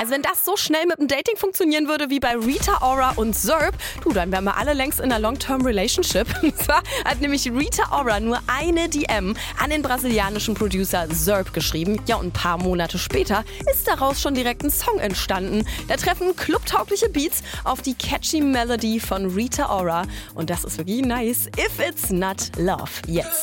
Also wenn das so schnell mit dem Dating funktionieren würde wie bei Rita Ora und Zerb, dann wären wir alle längst in einer Long-Term-Relationship. Und zwar hat nämlich Rita Ora nur eine DM an den brasilianischen Producer Zerb geschrieben. Ja, und ein paar Monate später ist daraus schon direkt ein Song entstanden. Da treffen clubtaugliche Beats auf die catchy Melody von Rita Ora. Und das ist wirklich nice. If it's not love, yes.